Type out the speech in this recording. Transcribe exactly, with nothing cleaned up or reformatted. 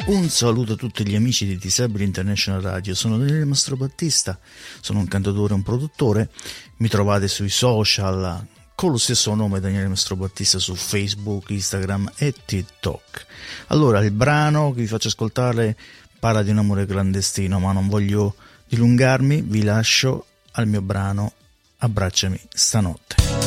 Un saluto a tutti gli amici di Disabili International Radio, sono Daniele Mastrobattista, sono un cantautore e un produttore, mi trovate sui social con lo stesso nome Daniele Mastrobattista su Facebook, Instagram e TikTok. Allora, il brano che vi faccio ascoltare parla di un amore clandestino, ma non voglio dilungarmi, vi lascio al mio brano Abbracciami stanotte.